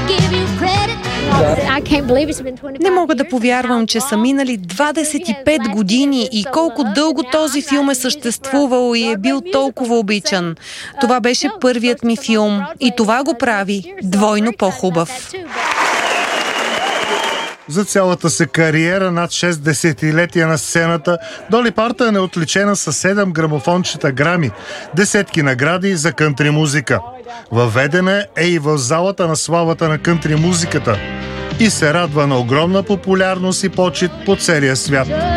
Не мога да повярвам, че са минали 25 години и колко дълго този филм е съществувал и е бил толкова обичан. Това беше първият ми филм и това го прави двойно по-хубав. За цялата си кариера над 6 десетилетия на сцената, Доли Партън е отличена с 7 грамофончета Грами, десетки награди за кънтри музика. Въведена е и в залата на славата на кънтри музиката и се радва на огромна популярност и почит по целия свят.